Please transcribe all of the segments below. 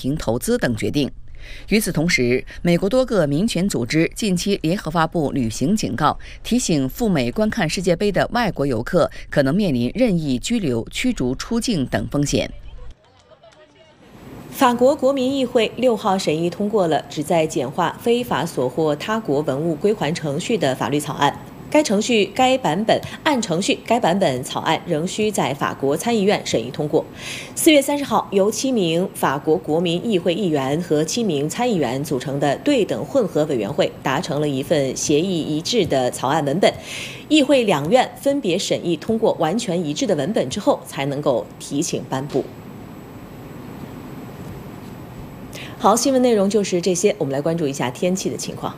停投资等决定。与此同时，美国多个民权组织近期联合发布旅行警告，提醒赴美观看世界杯的外国游客可能面临任意拘留、驱逐出境等风险。 法国国民议会6号审议通过了旨在简化非法索获他国文物归还程序的法律草案。按程序，该版本草案仍需在法国参议院审议通过。4月30号，由7名法国国民议会议员和7名参议员组成的对等混合委员会达成了一份协议一致的草案文本。议会两院分别审议通过完全一致的文本之后，才能够提请颁布。好，新闻内容就是这些，我们来关注一下天气的情况。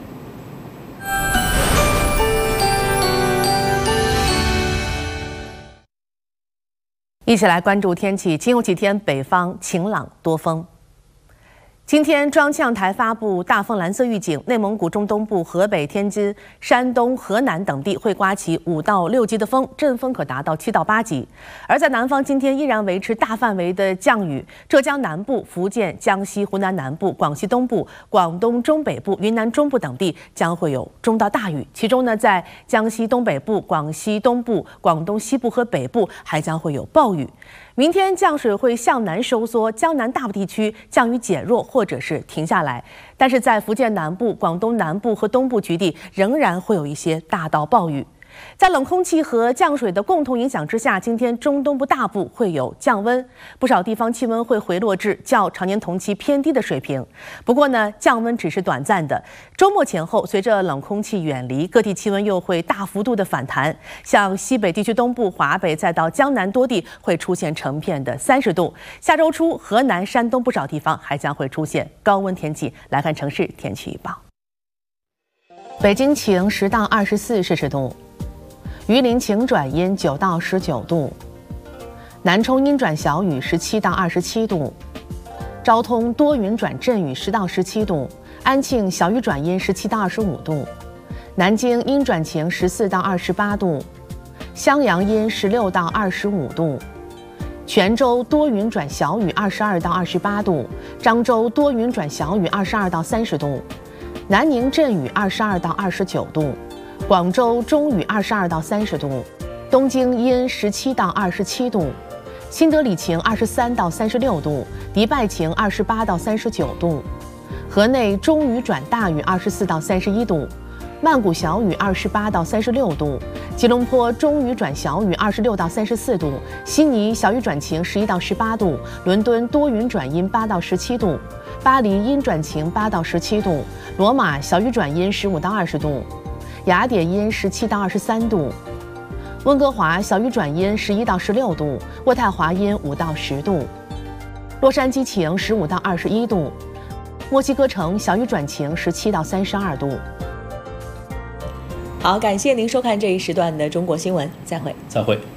一起来关注天气，今后几天北方晴朗多风。今天中央气象台发布大风蓝色预警，内蒙古中东部、河北、天津、山东、河南等地会刮起5到6级的风，阵风可达到7到8级。而在南方，今天依然维持大范围的降雨，浙江南部、福建、江西、湖南南部、广西东部、广东中北部、云南中部等地将会有中到大雨。其中呢，在江西东北部、广西东部、广东西部和北部还将会有暴雨。明天降水会向南收缩，江南大部地区降雨减弱或者是停下来，但是在福建南部、广东南部和东部局地仍然会有一些大到暴雨。在冷空气和降水的共同影响之下，今天中东部大部会有降温，不少地方气温会回落至较常年同期偏低的水平。不过呢，降温只是短暂的，周末前后随着冷空气远离，各地气温又会大幅度的反弹。像西北地区东部、华北再到江南多地会出现成片的30度。下周初，河南、山东不少地方还将会出现高温天气。来看城市天气预报：北京晴10到24摄氏度。榆林晴转阴9到19度，南充阴转小雨17到27度，昭通多云转阵雨10到17度，安庆小雨转阴17到25度，南京阴转晴14到28度，襄阳阴16到25度，泉州多云转小雨22到28度，漳州多云转小雨22到30度，南宁阵雨22到29度。广州中雨22到30度，东京阴17到27度，新德里晴23到36度，迪拜晴28到39度，河内中雨转大雨24到31度，曼谷小雨28到36度，吉隆坡中雨转小雨26到34度，悉尼小雨转晴11到18度，伦敦多云转阴8到17度，巴黎阴转晴8到17度，罗马小雨转阴15到20度。雅典阴17到23度，温哥华小雨转阴11到16度，渥太华阴5到10度，洛杉矶晴15到21度，墨西哥城小雨转晴17到32度。 好，感谢您收看这一时段的中国新闻，再会。